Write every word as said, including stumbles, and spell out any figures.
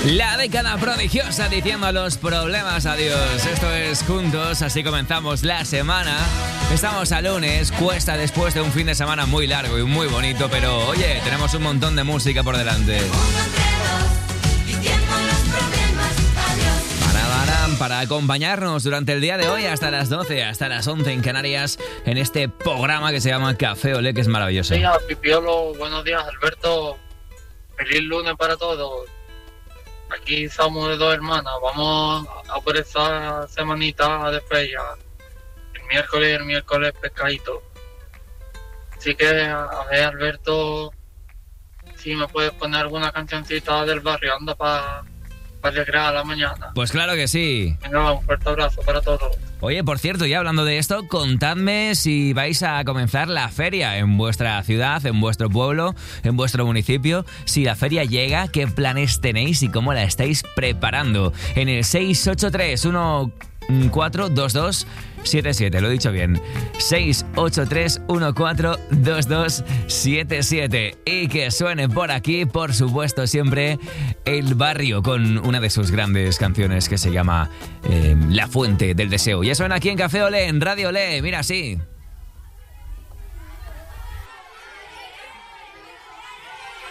La década prodigiosa diciendo a los problemas adiós. Esto es Juntos, así comenzamos la semana. Estamos a lunes, cuesta después de un fin de semana muy largo y muy bonito, pero oye, tenemos un montón de música por delante. Para, para acompañarnos durante el día de hoy hasta las doce, hasta las once en Canarias, en este programa que se llama Café Olé, que es maravilloso. Sí, Pipiolo, buenos días, Alberto. Feliz lunes para todos. Aquí somos de dos hermanas, vamos a por esa semanita de feria. El miércoles y el miércoles pescadito. Así que, a ver, Alberto, si me puedes poner alguna cancioncita del barrio, anda para pa alegrar a la mañana. Pues claro que sí. Venga, un fuerte abrazo para todos. Oye, por cierto, ya hablando de esto, contadme si vais a comenzar la feria en vuestra ciudad, en vuestro pueblo, en vuestro municipio. Si la feria llega, qué planes tenéis y cómo la estáis preparando. En el seis ocho tres uno cuatro dos dos siete siete, lo he dicho bien. seis ocho tres uno cuatro dos dos siete siete. Y que suene por aquí, por supuesto, siempre El Barrio, con una de sus grandes canciones que se llama eh, La Fuente del Deseo. Ya suena aquí en Café Olé, en Radio Olé, mira así.